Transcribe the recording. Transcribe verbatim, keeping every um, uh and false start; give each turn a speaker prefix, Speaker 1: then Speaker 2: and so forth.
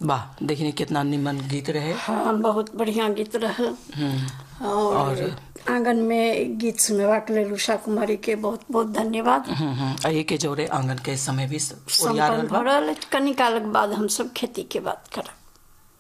Speaker 1: वाह, देखिए कितना निमन गीत रहे।
Speaker 2: हाँ, बहुत बढ़िया गीत रहे। और, और आंगन में गीत सुनवा के लिए उषा कुमारी के बहुत बहुत धन्यवाद।
Speaker 1: ये के जोरे आंगन के समय भी
Speaker 2: संपन्न भरल। कनी काल के बाद हम सब खेती के बात करब।